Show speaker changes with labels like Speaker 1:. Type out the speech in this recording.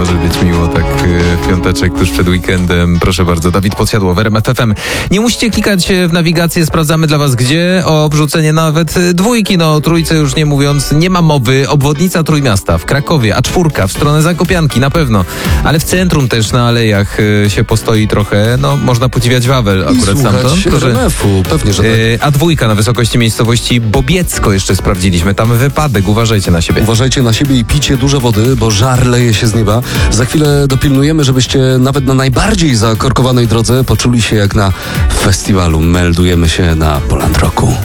Speaker 1: może być miło, tak w piąteczek tuż przed weekendem. Proszę bardzo, Dawid Podsiadło w RMF FM. Nie musicie klikać w nawigację, sprawdzamy dla was gdzie. O wrzucenie nawet dwójki, no o trójce już nie mówiąc, nie ma mowy. Obwodnica Trójmiasta w Krakowie, A4 w stronę Zakopianki na pewno, ale w centrum też na alejach się postoi trochę, no można podziwiać Wawel akurat stamtąd.
Speaker 2: RMF-u, pewnie, że tak.
Speaker 1: A2 na wysokości miejscowości Bobiecko jeszcze sprawdziliśmy, tam wypadek, uważajcie na siebie.
Speaker 2: Uważajcie na siebie i pijcie dużo wody, bo żar leje się z nieba. Za chwilę dopilnujemy, żebyście nawet na najbardziej zakorkowanej drodze poczuli się jak na festiwalu. Meldujemy się na Poland Rocku.